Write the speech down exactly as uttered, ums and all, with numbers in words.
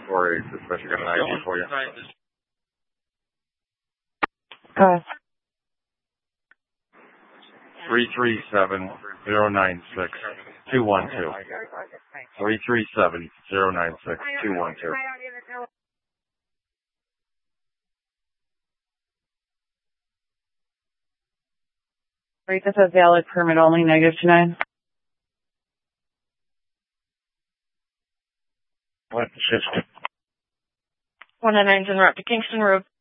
four eight. Dispatch, got an I D for you. Go ahead. Three three seven zero nine six two one two. Three three seven zero nine six two one two. Rate this as valid permit only, negative two nine. What? System. one oh nine's en route to Kingston Road.